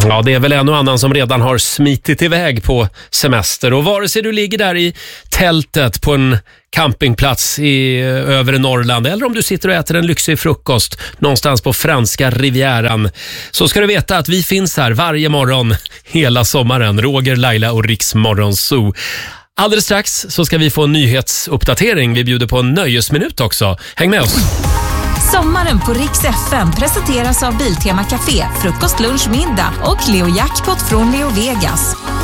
Ja, det är väl en och annan som redan har smitit iväg på semester. Och vare sig du ligger där i tältet på en campingplats i övre Norrland eller om du sitter och äter en lyxig frukost någonstans på franska rivieran, så ska du veta att vi finns här varje morgon hela sommaren. Roger, Laila och Riks Morgonzoo. Alldeles strax så ska vi få en nyhetsuppdatering. Vi bjuder på en nöjesminut också. Häng med oss! Sommaren på Riks FM presenteras av Biltema Café, frukost, lunch, middag och Leo Jackpot från Leo Vegas.